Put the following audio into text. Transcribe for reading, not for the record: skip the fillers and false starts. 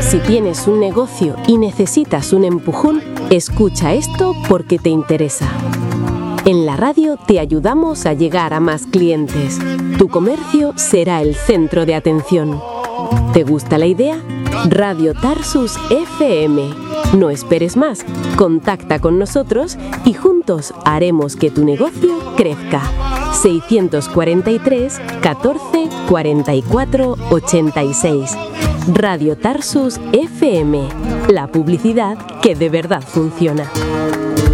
Si tienes un negocio y necesitas un empujón, escucha esto porque te interesa. En la radio te ayudamos a llegar a más clientes. Tu comercio será el centro de atención. ¿Te gusta la idea? Radio Tarsus FM. No esperes más, contacta con nosotros y juntos haremos que tu negocio crezca. 643 14 44 86. Radio Tarsus FM. La publicidad que de verdad funciona.